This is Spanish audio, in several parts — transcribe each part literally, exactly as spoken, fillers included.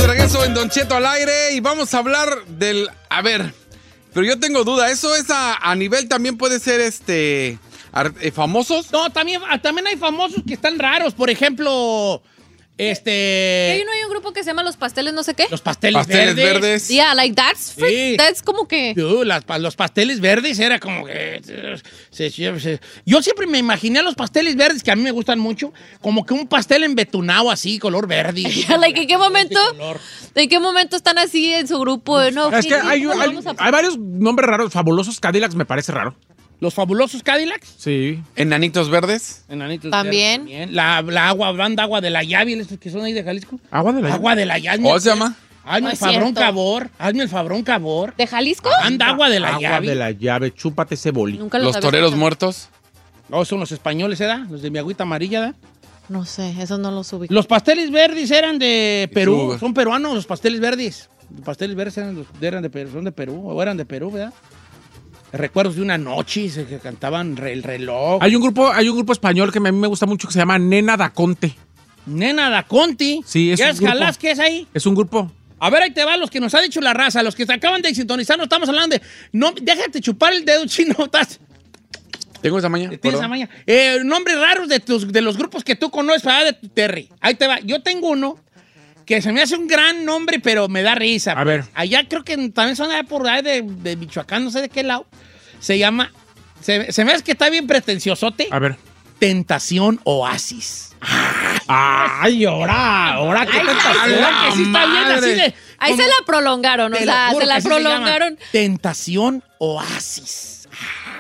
regreso en Don Cheto al aire y vamos a hablar del... A ver, pero yo tengo duda. ¿Eso es a, a nivel también puede ser este ar- eh, famosos? No, también, también hay famosos que están raros. Por ejemplo, este... ¿Hay, no hay un grupo que se llama Los Pasteles no sé qué? Los Pasteles, Pasteles Verdes. verdes. Yeah, like that's, freak, Sí. that's como que... Uh, las pa- los Pasteles Verdes era como que... se- se- se- yo siempre me imaginé a los Pasteles Verdes, que a mí me gustan mucho, como que un pastel embetunado así, color verde. like, ¿en qué momento? Color. ¿En qué momento están así en su grupo? No, Es sí, que sí, hay, ¿cómo hay, vamos a- hay varios nombres raros. Fabulosos Cadillacs me parece raro. Los Fabulosos Cadillacs. Sí. Enanitos verdes. Enanitos También. Verdes también. La, la agua, banda agua de la llave, estos que son ahí de Jalisco. Agua de la Agua de la llave. ¿Cómo se llama? Hazme No el es fabrón cierto. cabor. Hazme el fabrón cabor. ¿De Jalisco? Anda agua de la Agua llave. de la llave. Chúpate ese boli. Nunca Los había toreros escuchado. muertos. No, son los españoles, ¿verdad? Los de mi agüita amarilla, ¿verdad? No sé, eso no lo subí. Los pasteles verdes eran de Perú. Sugar. Son peruanos los pasteles verdes. Los pasteles verdes eran, los, eran de Perú, son de Perú, o eran de Perú, ¿verdad? Recuerdos de una noche se que cantaban re- el reloj. Hay un grupo, hay un grupo español que a mí me gusta mucho que se llama Nena da Conte. Nena da Conti. Sí, es ¿Ya un es grupo. jalás que es ahí? Es un grupo. A ver, ahí te va los que nos ha dicho la raza, los que se acaban de sintonizar, no estamos hablando de... No, déjate chupar el dedo chino, estás... Tengo esa maña. Tienes esa maña. Eh, nombres raros de, tus, de los grupos que tú conoces, para de tu Terry. Ahí te va. Yo tengo uno que se me hace un gran nombre, pero me da risa. A ver. Allá creo que también son allá por ahí de, de Michoacán, no sé de qué lado. Se llama... Se, se me hace que está bien pretenciosote. A ver. Tentación Oasis. Ay, ahora, ahora qué Ay, tentación. ¿verdad que sí está bien así madre. de... Ahí como- se la prolongaron, o Te lo sea, juro se que la así se llama. prolongaron. Tentación Oasis.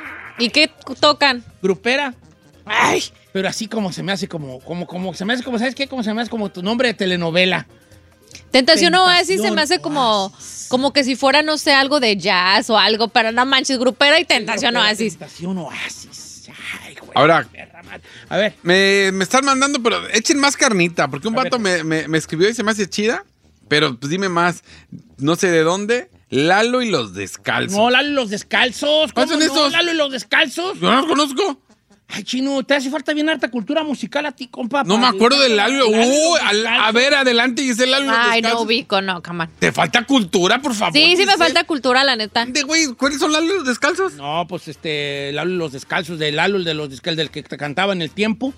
¿Y qué tocan? Grupera. Ay, pero así como se me hace como, como, como, se me hace como, ¿sabes qué? Como se me hace como tu nombre de telenovela. Tentación Oasis Tentación se me hace como, Oasis. como que si fuera, no sé, algo de jazz o algo, pero no manches, grupera y Tentación Grupera, Oasis. Tentación Oasis. Ay, güey. Ahora- perra madre. A ver. Me, me están mandando, pero echen más carnita, porque un A vato ver. me, me, me escribió y se me hace chida, pero pues dime más, no sé de dónde, Lalo y los descalzos. No, Lalo y los descalzos. ¿Cómo ¿Cuáles son no? esos? Lalo y los descalzos. Yo no los conozco. Ay, Chino, te hace falta bien harta cultura musical a ti, compa. No me para- acuerdo del Lalo. Lalo y los Uh, al- descalzos. a ver, adelante, Giselle, Lalo y los Ay, no descalzos. ubico, no, come on. Te falta cultura, por favor. Sí, sí me Giselle. falta cultura, la neta. De güey, ¿cuáles son Lalo y los descalzos? No, pues este, Lalo y los descalzos, de Lalo, el de los descalzos, del que te cantaba en el tiempo.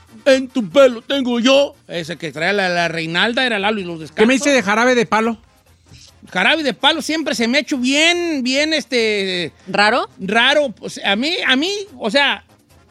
En tu pelo tengo yo. Ese que traía la, la Reinalda era Lalo y los descalzos. ¿Qué me dice de jarabe de palo? Jarabe de palo siempre se me ha hecho bien, bien, este, ¿Raro? raro. Pues, a mí, a mí, o sea,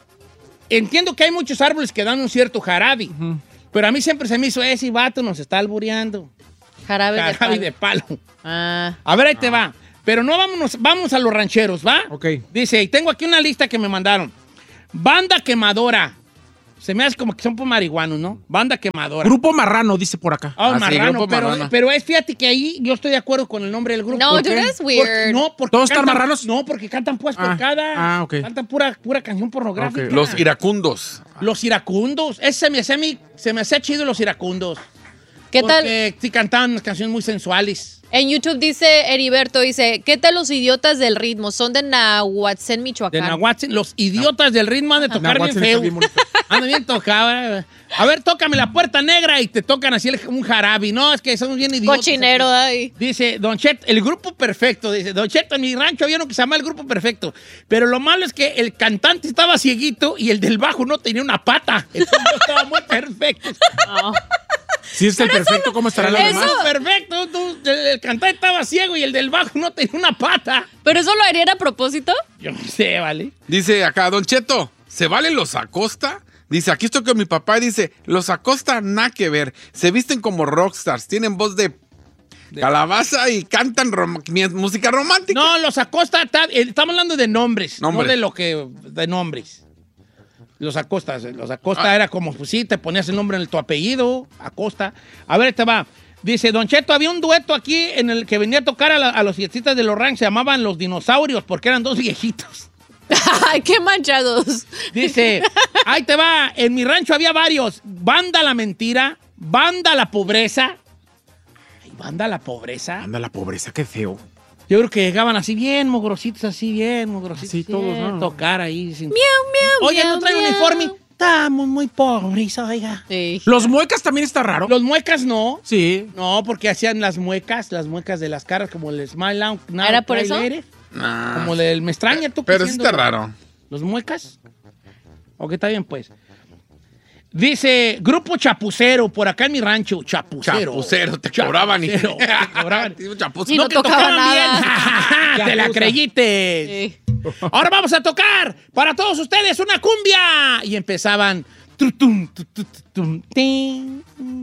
entiendo que hay muchos árboles que dan un cierto jarabe, pero a mí siempre se me hizo ese vato nos está albureando. Jarabe, Jarabe de de palo. palo. Ah. A ver, ahí te va. Pero no vámonos, vamos a los rancheros, ¿va? Ok. Dice, y tengo aquí una lista que me mandaron. Banda Quemadora. Se me hace como que son por marihuanos, ¿no? Banda Quemadora. Grupo Marrano, dice por acá. Ah, Ah, sí, marrano, Grupo pero, Marrano. pero es, fíjate que ahí yo estoy de acuerdo con el nombre del grupo. No, ¿Por dude, qué? that's weird. Porque- no, porque ¿Todos están cantan- marranos? No, porque cantan pues por Ah, cada... ah, ok. Cantan pura, pura canción pornográfica. Ok. Los iracundos. Los iracundos. Ese se me hacía a mí, se me hacía chido los iracundos. ¿Qué tal? Porque sí cantaban unas canciones muy sensuales. En YouTube dice Heriberto, dice, ¿qué tal los idiotas del ritmo? Son de Nahuatzén, De Michoacán. Nahuatzin, los idiotas del ritmo han de tocar bien Nahuatzin feo. está bien bonito. Anda bien tocado. A ver, tócame la puerta negra y te tocan así el- un jarabe. No, es que somos bien idiotas. Cochinero, ay. Dice Don Chet, el grupo perfecto. Dice Don Chet, en mi rancho había uno que se llama el grupo perfecto. Pero lo malo es que el cantante estaba cieguito y el del bajo no tenía una pata. Entonces no estaba muy perfecto. No. Si es el perfecto, ¿cómo estará lo eso- demás? Perfecto. Tú- el, el cantante estaba ciego y el del bajo no tenía una pata. ¿Pero eso lo harían a propósito? Yo no sé, ¿vale? Dice acá, Don Cheto, ¿se valen los Acosta? Dice, aquí estoy con mi papá y dice, los Acosta nada que ver. Se visten como rockstars, tienen voz de calabaza y cantan rom- mi- música romántica. No, los Acosta, ta- eh, estamos hablando de nombres, Nombres. no de lo que, de nombres. Los Acosta, los Acosta Ah. era como, pues sí, te ponías el nombre en el, tu apellido, Acosta. A ver, te va. Dice, Don Cheto, había un dueto aquí en el que venía a tocar a, la- a los fiestitas de los ranchos, se llamaban Los Dinosaurios, porque eran dos viejitos. Ay, qué manchados. Dice, ahí te va, en mi rancho había varios. Banda La Mentira, Banda La Pobreza. Ay, Banda La Pobreza. Anda, la pobreza, qué feo. Yo creo que llegaban así bien, mugrositos, así bien, mugrositos. Así todos, bien, ¿no? Tocar ahí. Sin... Miau, miau, Oye, miau, ¿no trae miau. uniforme? Estábamos muy pobres, oiga. Sí. Los muecas también está raro. Los muecas no. Sí. No, porque hacían las muecas, las muecas de las caras, como el Smile Out. Now ¿Era por Cry eso? Later. Nah. Como del Me extraña tú. Pero sí haciendo- está raro. ¿Los muecas? Ok, está bien, pues. Dice, Grupo Chapucero, por acá en mi rancho. Chapucero. Chapucero, te cobraban y Chapucero, te cobraban. Chapucero. Y no te tocaba tocaban nada. bien. Te la creíste. Sí. Ahora vamos a tocar para todos ustedes una cumbia. Y empezaban. Tutum, tutum, tutum, tin,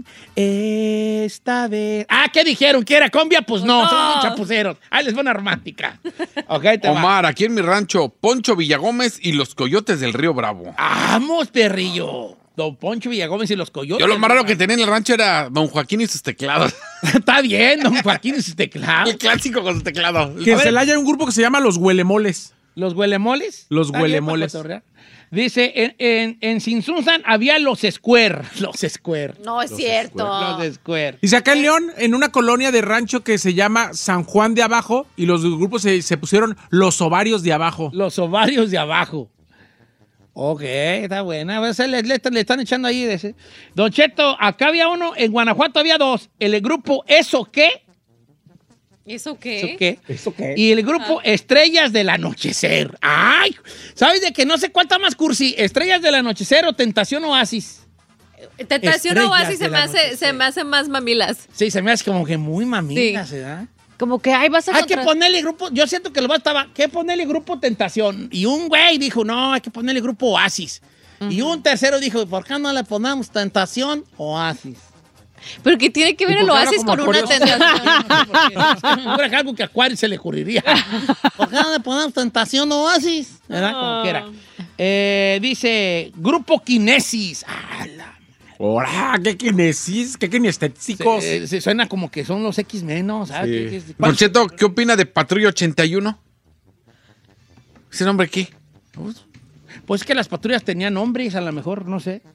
esta vez. Ah, ¿qué dijeron? ¿Que era cumbia? Pues no, No. son unos chapuceros. Ahí les va una romántica. Ok, te va. Omar, aquí en mi rancho, Poncho Villagómez y los Coyotes del Río Bravo. Vamos, perrillo. Don Poncho Villagómez y los Coyotes. Yo lo más raro que tenía en el rancho era Don Joaquín y sus teclados. Está bien, don Joaquín y sus teclados. El clásico con sus teclados. Que A en ver. Celaya hay un grupo que se llama Los Huelemoles. ¿Los huelemoles? Los Está bien huelemoles. para cotorrear. Dice, en, en, en Sinsunzan había los Square. Los Square. No es cierto. Los Square. Dice acá en León, en una colonia de rancho que se llama San Juan de Abajo, y los grupos se, se pusieron Los Ovarios de Abajo. Los ovarios de abajo. Ok, está buena. A ver, se le, le están- le están echando ahí. De ese. Don Cheto, acá había uno, en Guanajuato había dos. El grupo ¿Eso qué? ¿Eso qué? ¿Eso qué? ¿Eso qué? Y el grupo Estrellas del Anochecer. ¡Ay! ¿Sabes de que no sé cuánta más cursi? Estrellas del Anochecer o Tentación Oasis. Tentación Estrellas Oasis se del me, hace, anochecer. se me hace más mamilas. Sí, se me hace como que muy mamita, Sí. ¿verdad? Como que, ay, vas a Hay que contra- ponerle grupo, yo siento que lo va estaba, ¿qué ponerle grupo Tentación? Y un güey dijo, no, hay que ponerle grupo Oasis. Y un tercero dijo, ¿por qué no le ponemos Tentación Oasis? Pero que tiene que ver ¿Y el por qué habla Oasis como con una Acuarios? tentación. No es algo que a Acuario se le ocurriría. ¿Por qué no le ponemos Tentación Oasis? ¿Verdad? Como quiera. Eh, dice, grupo Kinesis. Ah, la ¡Hola! ¡Qué kinesis! ¡Qué kinestésicos! Se, eh, se suena como que son los X-Men, ¿no? ¿Sabes? Sí. ¿Qué- qué es? ¿Cuál- Don Cheto, ¿qué opina de Patrulla ochenta y uno? ¿Ese nombre qué? Pues que las patrullas tenían nombres, a lo mejor, no sé.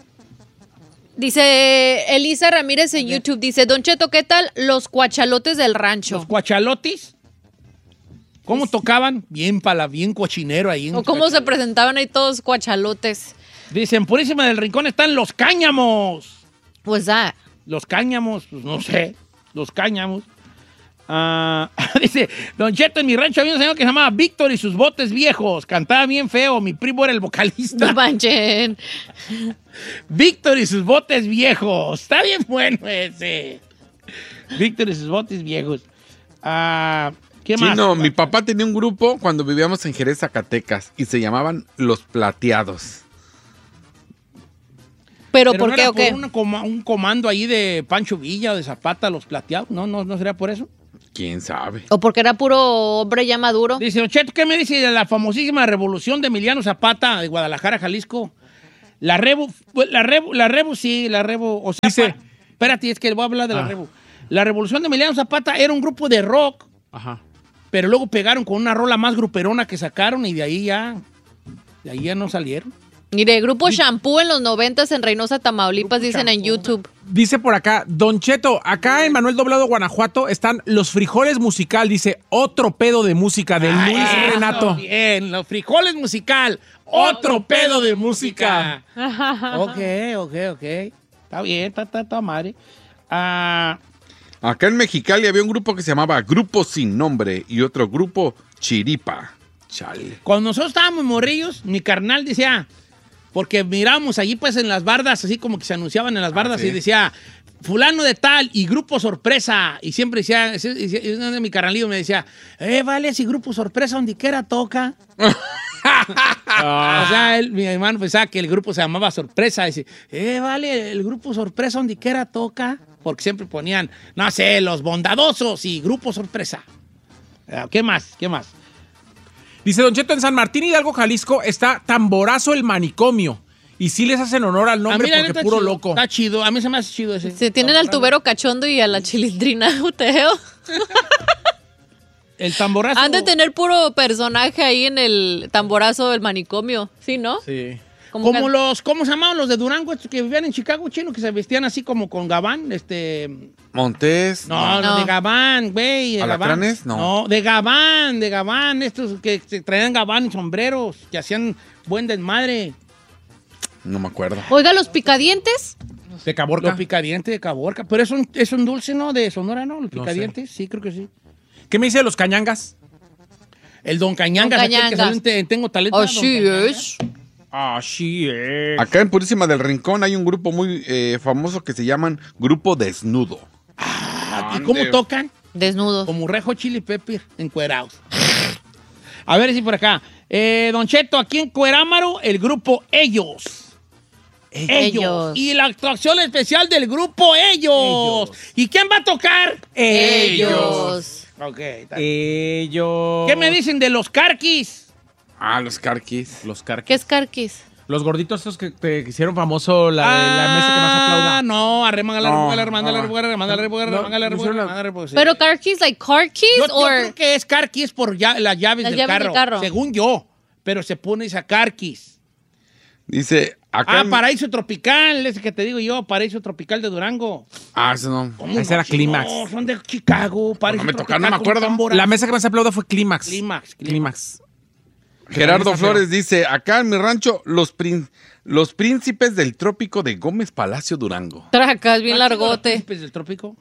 Dice Elisa Ramírez en YouTube, dice, Don Cheto, ¿qué tal los cuachalotes del rancho? Los cuachalotis. ¿Cómo tocaban? Bien pala, bien cochinero ahí. en ¿O cómo se Cuachalotes. presentaban ahí todos cuachalotes? Dicen, Purísima del Rincón están los cáñamos. Pues ah, Los cáñamos, pues no sé. Los cáñamos. Ah, dice, Don Cheto, en mi rancho había un señor que se llamaba Víctor y sus botes viejos. Cantaba bien feo. Mi primo era el vocalista. no manchen. Víctor y sus botes viejos. Está bien bueno ese. Víctor y sus botes viejos. Ah, ¿qué más? Chino, mi papá tenía un grupo cuando vivíamos en Jerez, Zacatecas, y se llamaban Los Plateados. ¿Pero, Pero por no qué era o qué? por una coma- un comando ahí de Pancho Villa o de Zapata, los plateados. No, no, no sería por eso. ¿Quién sabe? ¿O porque era puro hombre ya maduro? Dice, Don Cheto, ¿qué me dice de la famosísima revolución de Emiliano Zapata de Guadalajara, Jalisco? La rebu, la rebu, la rebu, sí, la rebu. O sea, Dice- pa- espérate, es que voy a hablar de la Ah. rebu. La revolución de Emiliano Zapata era un grupo de rock, Ajá. pero luego pegaron con una rola más gruperona que sacaron y de ahí ya, de ahí ya no salieron. Y de grupo Shampoo en los noventas en Reynosa, Tamaulipas, Grupo dicen en Shampoo. YouTube. Dice por acá, Don Cheto, acá en Manuel Doblado, Guanajuato, están Los Frijoles Musical. Dice, otro pedo de música de Ay, Luis eso, Renato. Bien, los frijoles musical. Otro pedo de música. Ok, ok, ok. Está bien, está, está, está madre. Ah, Acá en Mexicali había un grupo que se llamaba Grupo Sin Nombre y otro grupo Chiripa. Chale. cuando nosotros estábamos morrillos, mi carnal decía, porque mirábamos allí pues en las bardas, así como que se anunciaban en las bardas sí. y decía, fulano de tal y grupo sorpresa. Y siempre decía, ese- ese- uno de mi carnalillo me decía, eh, vale, si grupo sorpresa donde quiera toca. O sea, él- mi hermano pensaba que el grupo se llamaba Sorpresa. Dice, eh, vale, el grupo Sorpresa donde quiera toca. Porque siempre ponían, no sé, los bondadosos y grupo Sorpresa. Eh, ¿Qué más? ¿Qué más? Dice Don Cheto, en San Martín Hidalgo, Jalisco, está Tamborazo el Manicomio. Y sí les hacen honor al nombre la porque neta, puro chido. loco. Está chido. A mí se me hace chido ese. Se tienen al tubero cachondo y a la chilindrina Uteo. El tamborazo. Han de tener puro personaje ahí en el tamborazo del manicomio, ¿sí, no? Sí. Como Como que- los, ¿cómo se llamaban los de Durango estos que vivían en Chicago, chino? Que se vestían así como con gabán, este... Montés. No, No. los de gabán, güey. de ¿Alacranes? Gabán. No. No, de gabán, de gabán. Estos que se traían gabán y sombreros, que hacían buen desmadre. No me acuerdo. Oiga, los picadientes. De Caborca. Los picadientes de Caborca. Pero es un, es un dulce, ¿no? De Sonora, ¿no? Los picadientes. Sí, creo que sí. ¿Qué me dice de los cañangas? El Don Cañangas, Don aquel que Cañangas. salió en Te- Tengo Talento. Así Don Cañangas. es. Así es. Acá en Purísima del Rincón hay un grupo muy eh, famoso que se llaman Grupo Desnudo. Ah, ¿y cómo Ande. tocan? Desnudos. Como Rejo Chili Pepper, encuerados. A ver si por acá. Eh, Don Cheto, aquí en Cuerámaro, el grupo Ellos. Ellos. Ellos. Y la actuación especial del grupo Ellos. Ellos. ¿Y quién va a tocar? Ellos. Ok. está- Ellos. ¿Qué me dicen de los Carquis? Ah, los carquis. Los carquis. ¿Qué es carquis? Los gorditos esos que te hicieron famoso la, de la mesa que más aplauda. Ah, no, arremangala, No, arremangala, arremangala, no. arremangala, arremangala, arremangala, No, arremangala, pusieron la- arremangala, arremangala, sí. Pero carquis, like car keys, Yo, yo or creo que es Carquis por ya- las llaves, Las del, llaves carro, del carro. según yo. Pero se pone esa Carquis. Dice, acá... Ah, en- Paraíso Tropical, ese que te digo yo, Paraíso Tropical de Durango. Ah, eso no. ¿Cómo Ese era no? Clímax. No, son de Chicago, Paraíso me Tropical. toca, no me con acuerdo. tamboras. La mesa que más aplauda fue Clímax. Clímax, Clímax. Clímax. Gerardo Esa Flores dice, acá en mi rancho, los, prín- los príncipes del trópico de Gómez Palacio, Durango. tracas, bien ¿Los largote. príncipes del trópico?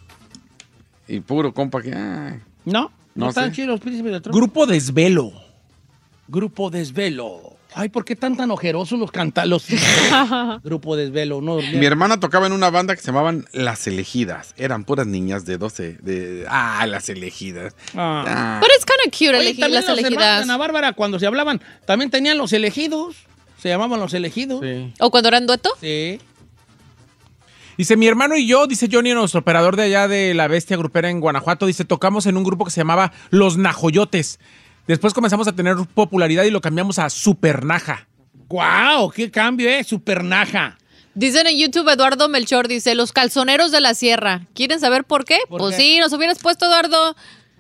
Y puro compa que... ay. No, no, No están sé. chidos los príncipes del trópico. Grupo Desvelo. Grupo Desvelo. Ay, ¿por qué tan tan ojerosos los canta los Grupo Desvelo? No, Mi hermana tocaba en una banda que se llamaban Las Elegidas. Eran puras niñas de doce. De... Ah, Las Elegidas. Ah. Ah. But it's kind of cute, Oye, elegir también las los hermanos de elegidas. Ana Bárbara, cuando se hablaban, también tenían los elegidos. Se llamaban los elegidos. Sí. ¿O cuando eran dueto? Sí. Dice, mi hermano y yo, dice Johnny, nuestro operador de allá de la Bestia Grupera en Guanajuato, dice, tocamos en un grupo que se llamaba Los Najoyotes. Después comenzamos a tener popularidad y lo cambiamos a Supernaja. ¡Guau! ¡Qué cambio, eh! Supernaja. Dicen en YouTube, Eduardo Melchor dice, los calzoneros de la sierra. ¿Quieren saber por qué? ¿Por Pues qué? sí, nos hubieras puesto, Eduardo.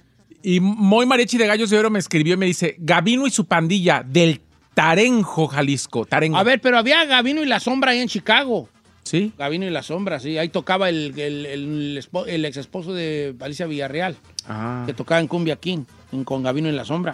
Y Moy Mariachi de Gallos de Oro me escribió y me dice, Gabino y su pandilla del Tarenjo, Jalisco. Tarenjo. A ver, pero había Gabino y la Sombra ahí en Chicago. ¿Sí? Gabino y la Sombra, sí. Ahí tocaba el, el, el, espo- el ex esposo de Alicia Villarreal, Ah. que tocaba en Cumbia King, en- con Gabino y la Sombra.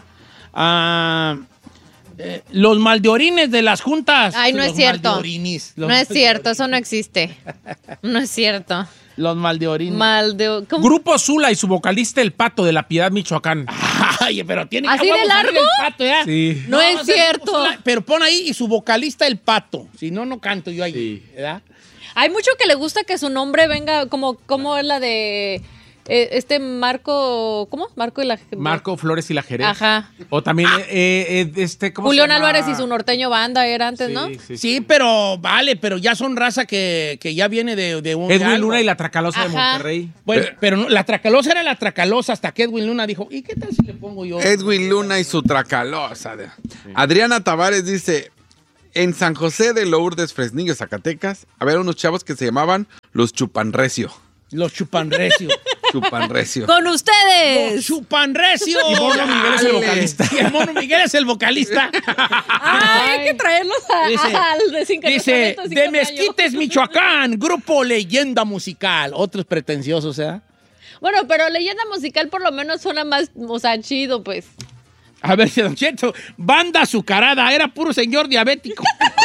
Ah, eh, los maldeorines de las juntas. Ay, no Los es cierto. maldeorines, los No es cierto, maldeorines. eso no existe. No es cierto. Los maldeorines. Mal de... ¿cómo? Grupo Zula y su vocalista El Pato de La Piedad, Michoacán. Ay, pero tiene ¿Así que de largo? El pato, ¿ya? Sí. No es o sea, cierto. pues, pero pon ahí y su vocalista El Pato. Si no, no canto yo ahí. Sí. ¿Verdad? Hay mucho que le gusta que su nombre venga como, como es la de eh, este Marco, ¿cómo? Marco y la... Marco Flores y la Jerez. Ajá. O también eh, eh, este, ¿cómo Julián se llama? Álvarez y su norteño banda era antes, Sí, ¿no? sí, sí. Sí, pero vale, pero ya son raza que, que ya viene de, de un. de Edwin algo. Luna y la Tracalosa de Ajá. Monterrey. Bueno, pero no, la Tracalosa era la Tracalosa hasta que Edwin Luna dijo, ¿y qué tal si le pongo yo? Edwin Luna y su tracalosa. Adriana Tavares dice, en San José de Lourdes, Fresnillo, Zacatecas, había unos chavos que se llamaban los Chupanrecio. Los Chupanrecio. Chupanrecio. ¡Con Los ustedes! Chupanrecio. Y Mono Miguel es el Dale. vocalista. Y el Mono Miguel es el vocalista. ¡Ay, hay que traerlos a, Dice, al Dice, desencarnamiento de cinco de mayo! Mezquites, Michoacán, grupo Leyenda Musical. Otros pretenciosos, ¿eh? Bueno, pero leyenda musical por lo menos suena más, o sea, chido, pues. A ver, Don Cheto, banda azucarada, era puro señor diabético.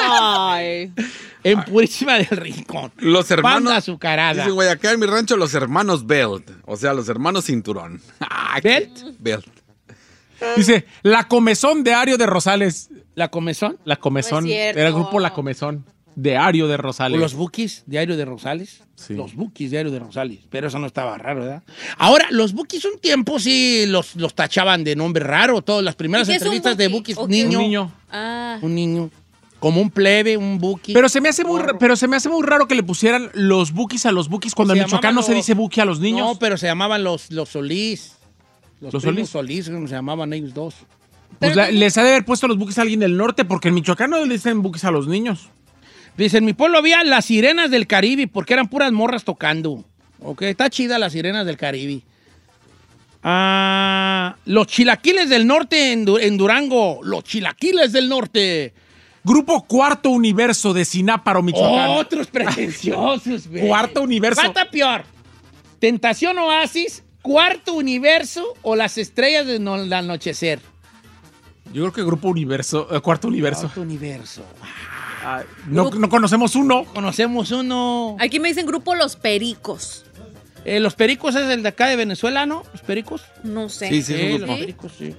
Ay. En Purísima del Rincón. Los hermanos. Banda azucarada. Dicen, güey, acá en mi rancho, los hermanos Belt. O sea, los hermanos Cinturón. Ay, ¿Belt? Belt. Dice, La Comezón de Ario de Rosales. ¿La comezón? La Comezón. No es cierto. Era el grupo La Comezón de Ario de ¿O Rosales. los Bukis, Diario de Rosales? Sí. Los Bukis, Diario de Rosales. Pero eso no estaba raro, ¿verdad? Ahora, los Bukis un tiempo sí los, los tachaban de nombre raro. Todas las primeras ¿Y qué es un entrevistas de Buki? Bukis, ¿O qué? niño, Un niño. Ah. un niño. Como un plebe, un Buki. Pero se me hace muy, ra- pero se me hace muy raro que le pusieran los bukis a los bukis cuando Se en Michoacán no llamaban se los- dice buki a los niños. No, pero se llamaban los, los Solís. Los, ¿Los primos Solís? Solís, se llamaban ellos dos. Pues la- les ha de haber puesto los bukis a alguien del norte, porque en Michoacán no le dicen bukis a los niños. Dice, en mi pueblo había las sirenas del Caribe, porque eran puras morras tocando. Ok, está chida las sirenas del Caribe. Ah, los chilaquiles del norte en, Du- en Durango. Los chilaquiles del norte. Grupo Cuarto Universo de Sináparo, Michoacán. Otros pretenciosos, güey. Cuarto Universo. Falta peor. Tentación Oasis, Cuarto Universo o las estrellas del no- anochecer. Yo creo que Grupo Universo, eh, Cuarto Universo. Cuarto Universo. Ay, no, no conocemos uno. Conocemos uno. Aquí me dicen grupo Los Pericos. Eh, los Pericos es el de acá de Venezuela, ¿no? Los Pericos. No sé. Sí, sí, es un Eh, grupo. los Pericos, sí.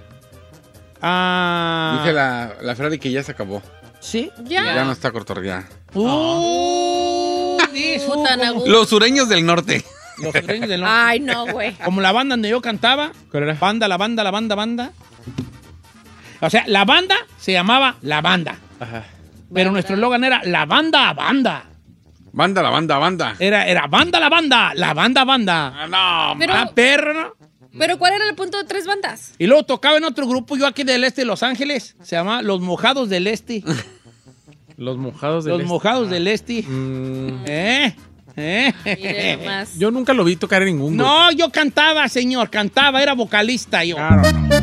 Ah. Dice la, la Ferrari que ya se acabó. ¿Sí? Ya. Ya no está cotorreada. Uh, dice, uh, Puta, como- Nagu. Los sureños del norte. Los sureños del norte. Ay, no, güey. Como la banda donde yo cantaba. ¿Cuál era? Banda, la banda, la banda, banda. O sea, la banda se llamaba La Banda. Ajá. Pero Banda. nuestro eslogan era La Banda, Banda. Banda, la banda, banda. Era, era Banda, la Banda, La Banda, Banda. Ah, no, Pero- Ah, perro, ¿no? Pero ¿cuál era el punto de tres bandas? Y luego tocaba en otro grupo, yo aquí del este de Los Ángeles. Se llama Los Mojados del Este. Los mojados del Los este. Mojados del Este. Mm, ¿Eh? ¿Eh? Mire nomás. yo nunca lo vi tocar en ningún grupo. No, yo cantaba, señor, cantaba, era vocalista yo. Claro, no.